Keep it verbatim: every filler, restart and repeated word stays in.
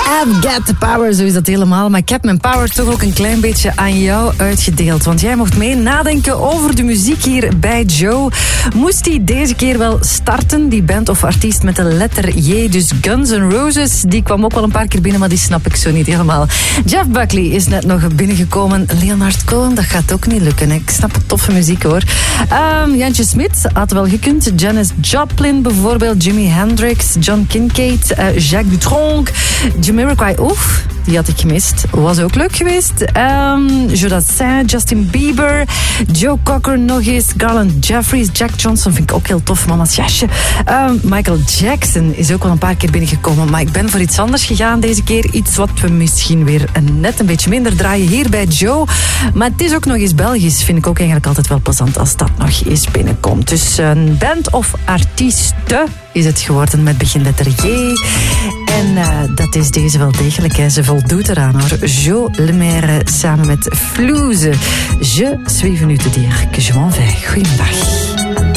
I've got the power, zo is dat helemaal. Maar ik heb mijn power toch ook een klein beetje aan jou uitgedeeld. Want jij mocht mee nadenken over de muziek hier bij Joe. Moest hij deze keer wel starten, die band of artiest met de letter J, dus Guns N' Roses? Die kwam ook wel een paar keer binnen, maar die snap ik zo niet helemaal. Jeff Buckley is net nog binnengekomen. Leonard Cohen, dat gaat ook niet lukken. Hè? Ik snap het, toffe muziek hoor. Um, Jantje Smit had wel gekund. Janis Joplin bijvoorbeeld, Jimi Hendrix, John Kincaid, uh, Jacques Dutronc, Jamiroquai, oef, die had ik gemist. Was ook leuk geweest. Um, Jodassin, Justin Bieber, Joe Cocker nog eens, Garland Jeffries, Jack Johnson vind ik ook heel tof, mama's jasje. Um, Michael Jackson is ook wel een paar keer binnengekomen, maar ik ben voor iets anders gegaan deze keer. Iets wat we misschien weer net een beetje minder draaien hier bij Joe. Maar het is ook nog eens Belgisch, vind ik ook eigenlijk altijd wel plezant als dat nog eens binnenkomt. Dus een band of artiesten is het geworden met beginletter J. En uh, dat is deze wel degelijk. Hè. Ze voldoet eraan hoor. Jo Lemaire samen met Flouze. Je suis venu te dire que je m'en vais. Goedemiddag.